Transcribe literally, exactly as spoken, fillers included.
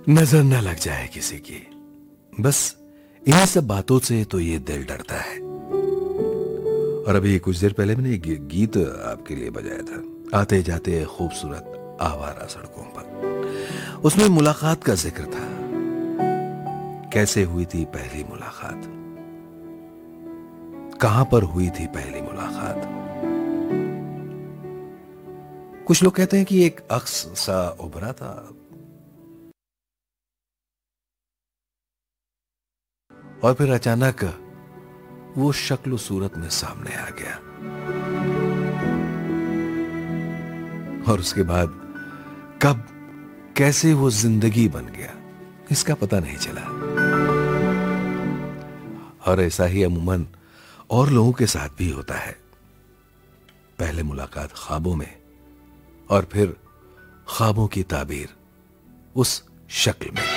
नजर न लग जाए किसी की, बस इन्हीं सब बातों से तो ये दिल डरता है। और अभी कुछ देर पहले मैंने एक गीत आपके लिए बजाया था, आते जाते खूबसूरत आवारा सड़कों पर। उसमें मुलाकात का जिक्र था। कैसे हुई थी पहली मुलाकात, कहां पर हुई थी पहली मुलाकात। कुछ लोग कहते हैं कि एक अक्स सा उभरा था और फिर अचानक वो शक्ल सूरत में सामने आ गया, और उसके बाद कब कैसे वो जिंदगी बन गया इसका पता नहीं चला। और ऐसा ही अमूमन और लोगों के साथ भी होता है। पहले मुलाकात ख्वाबों में, और फिर ख्वाबों की ताबीर उस शक्ल में।